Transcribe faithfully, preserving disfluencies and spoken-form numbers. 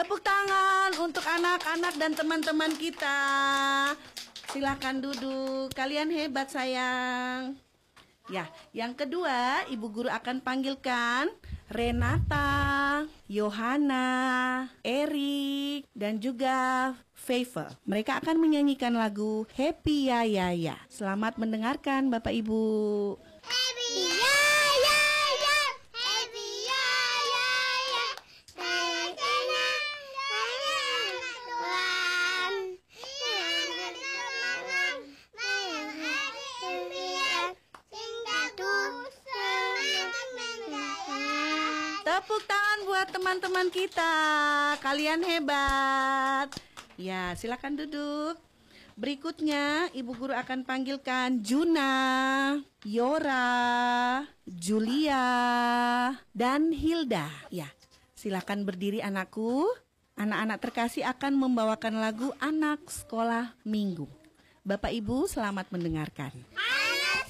Tepuk tangan untuk anak-anak dan teman-teman kita. Silakan duduk. Kalian hebat sayang. Ya, yang kedua Ibu Guru akan panggilkan Renata, Yohana, Erik, dan juga Feivel. Mereka akan menyanyikan lagu Happy Ya Ya Ya. Selamat mendengarkan Bapak Ibu. Happy Ya Ya Ya, Happy Ya Ya Ya. Saya senang, saya anak Tuhan. Yang bersemangat menghadapi impian, sehingga tuh semangat mendarat. Tepuk tangan buat teman-teman kita. Kalian hebat. Ya, silakan duduk. Berikutnya Ibu Guru akan panggilkan Juna, Yora, Julia, dan Hilda. Ya, silakan berdiri anakku. Anak-anak terkasih akan membawakan lagu Anak Sekolah Minggu. Bapak Ibu selamat mendengarkan.